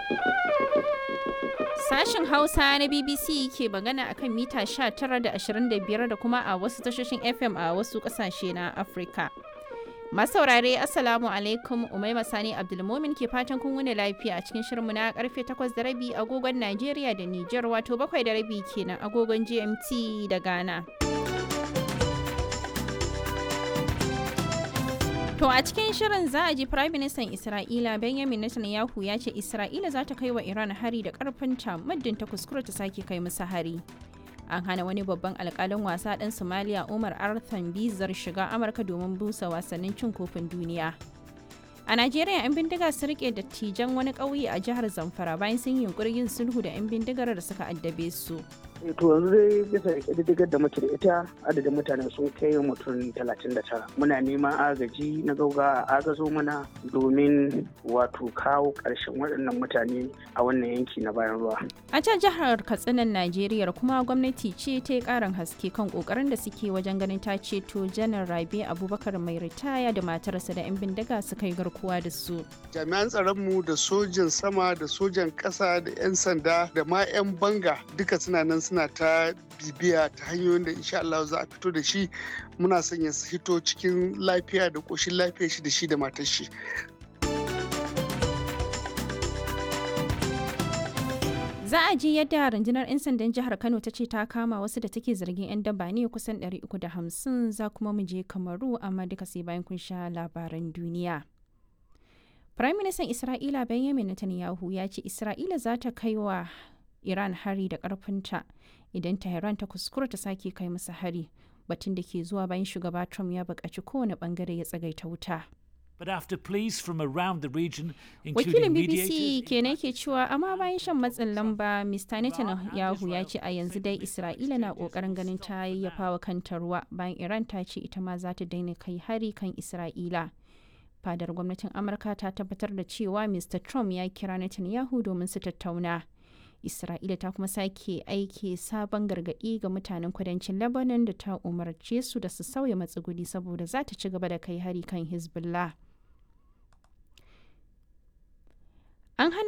Sashen Hausa na BBC ke magana akan mita 19 da 25 da kuma a wasu tashoshin FM a wasu kasashe na Afirka. Masaurare Assalamu alaikum, Umaima Sani Abdulmumin ke fatan kun wuni lafiya a cikin shirinmu na karfe 8:30 agogon Najeriya da Nijar, wato 7:30 kenan agogon GMT da Ghana. To a cikin shirin za a ji Prime Minister Isra'ila Benjamin Netanyahu ya ce Isra'ila za ta kai wa Iran hari da karfinta muddin ta kuskura ta sake kai musu hari. An hana wani babban alkalin wasa ɗan Somalia Umar Arthan Bizar shiga Amurka domin busa wasannin cin kofin duniya. A Najeriya 'yan bindiga sun rike dattijan wani ƙauye a jihar Zamfara bayan sun yi yunkurin yin sulhu da 'yan bindigar da suka addabe su. To yanzu dai bisa ƙididdigar da muke da ita adadin mutane sun kai mutum 39. Muna neman agaji na gauga a agazo mana domin wato kawo ƙarshen waɗannan mutane a wannan yanki na bayan ruwa. A can jihar Katsinan Najeriya kuma gwamnati ce ta yi ƙarin haske kan ƙoƙarin da suke wajen ganin ta ceto Janar Rabe Abubakar mai ritaya da matarsa da 'yan bindiga suka yi garkuwa da su. Jami'an tsaronmu da sojan sama da sojan ƙasa da 'yan sanda da ma 'yan banga duka suna nan suna ta bibiya ta hanyoyin da insha Allah za a fito da shi. Muna son ya hito cikin lafiya da ƙoshin lafiya shi da shi da matar shi. Za a ji yadda rundunar 'yan sandan jihar Kano ta ce ta kama wasu da take zargin 'yan daba ne kusan 350, za kuma mu je Kamaru amma duka sai bayan kun sha labaran duniya. Prime Minister Isra'ila Benjamin Netanyahu ya ce Isra'ila za ta kai wa Iran hari da ƙarfinta idan Tehran ta kuskura ta sake kai masa hari, batun da ke zuwa bayan shugaba Trump ya buƙaci kowane ɓangare ya tsagaita wuta. But after pleas from around the region, Wakilin including BBC mediators, kenan ke cewa amma bayan shan matsin lamba, Mr. Netanyahu ya ce a yanzu dai Isra'ila na ƙoƙarin ganin ta yayyafa wa kanta ruwa bayan Iran ta ce ita ma za ta daina kai hari kan Isra'ila. Fadar gwamnatin Amurka ta tabbatar da cewa Mr. Trump ya kira Netanyahu domin su tattauna. Isra'ila ta kuma sake aiki sabon gargaɗi ga mutanen kudancin Lebanon da ta umarce su da su sauya matsuguni saboda za ta ci gaba da kai hari kan Hezbollah. An hana